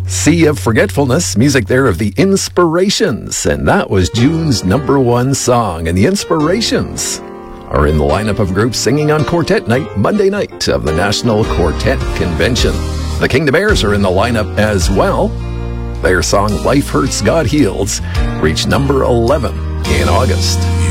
Sea of Forgetfulness, music there of the Inspirations, and that was June's #1 song. And the Inspirations are in the lineup of groups singing on Quartet Night, Monday night of the National Quartet Convention. The Kingdom Airs are in the lineup as well. Their song Life Hurts, God Heals reached #11 in August.